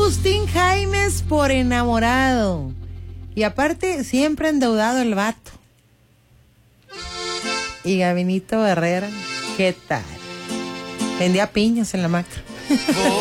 Agustín Jaimes por enamorado. Y aparte, siempre endeudado el vato. Y Gabinito Herrera, ¿qué tal? Vendía piñas en la macro.